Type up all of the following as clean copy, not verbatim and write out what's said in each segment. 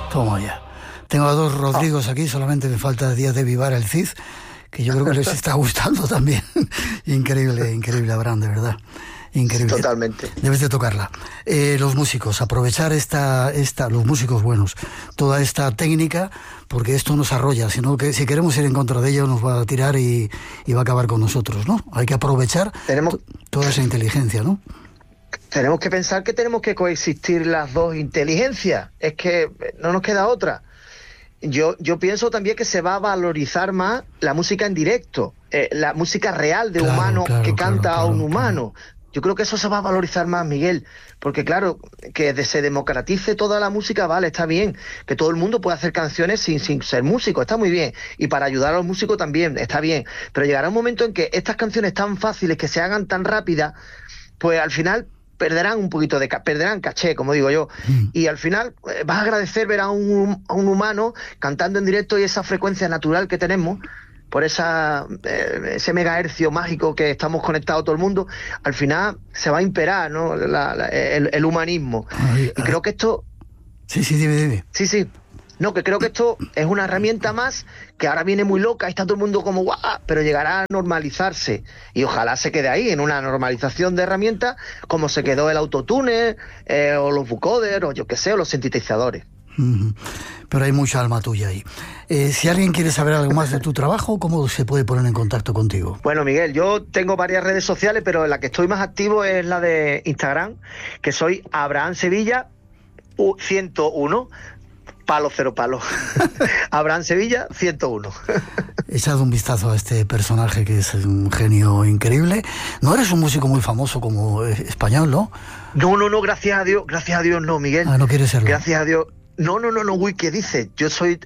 Toma ya. Tengo a dos Rodrigos aquí, solamente me falta Díaz de Vivar, el Cid, que yo creo que les está gustando también. Increíble, increíble, Abraham, de verdad. Increíble. Totalmente. Debes de tocarla. Los músicos, aprovechar los músicos buenos, toda esta técnica, porque esto nos arrolla, sino que si queremos ir en contra de ello nos va a tirar y va a acabar con nosotros, ¿no? Hay que aprovechar toda esa inteligencia, ¿no? Tenemos que pensar que tenemos que coexistir las dos inteligencias, es que no nos queda otra. Yo pienso también que se va a valorizar más la música en directo, la música real de humano que canta a un humano. Yo creo que eso se va a valorizar más, Miguel, porque claro, que se democratice toda la música, vale, está bien, que todo el mundo pueda hacer canciones sin ser músico, está muy bien, y para ayudar a los músicos también, está bien, pero llegará un momento en que estas canciones tan fáciles, que se hagan tan rápidas, pues al final perderán un poquito perderán caché, como digo yo, y al final vas a agradecer ver a un humano cantando en directo y esa frecuencia natural que tenemos, por ese megahercio mágico que estamos conectados todo el mundo, al final se va a imperar, ¿no? el humanismo. Y creo que esto... Sí, dime. Sí. No, que creo que esto es una herramienta más que ahora viene muy loca y está todo el mundo como guau, pero llegará a normalizarse. Y ojalá se quede ahí, en una normalización de herramientas, como se quedó el autotune, o los vocoders, o yo qué sé, o los sintetizadores. Pero hay mucha alma tuya ahí. Si alguien quiere saber algo más de tu trabajo, ¿cómo se puede poner en contacto contigo? Bueno, Miguel, yo tengo varias redes sociales, pero en la que estoy más activo es la de Instagram, que soy Abraham Sevilla 101, palo cero palo. Abraham Sevilla 101. Echad un vistazo a este personaje que es un genio increíble. No eres un músico muy famoso como español, ¿no? No, gracias a Dios no, Miguel. No quieres serlo. Gracias a Dios. No, uy, ¿qué dices? Yo soy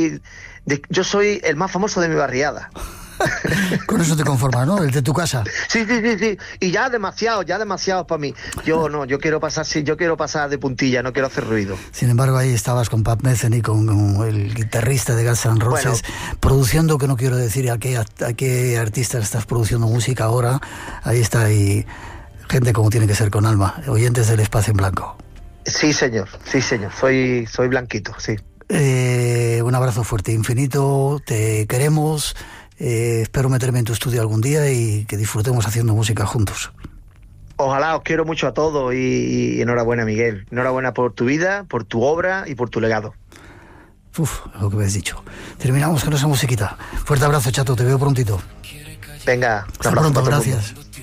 el más famoso de mi barriada. Con eso te conformas, ¿no? El de tu casa. Sí. Y ya demasiado para mí. Yo quiero pasar de puntilla, no quiero hacer ruido. Sin embargo, ahí estabas con Pat Metheny, con el guitarrista de Guns N' Roses, produciendo, que no quiero decir a qué artista estás produciendo música ahora. Ahí está, ahí gente como tiene que ser, con alma, oyentes del Espacio en Blanco. Sí, señor, soy blanquito, sí. Un abrazo fuerte, infinito, te queremos, espero meterme en tu estudio algún día y que disfrutemos haciendo música juntos. Ojalá, os quiero mucho a todos y enhorabuena, Miguel, enhorabuena por tu vida, por tu obra y por tu legado. Lo que me has dicho. Terminamos con esa musiquita. Fuerte abrazo, chato, te veo prontito. Venga, hasta pronto, gracias.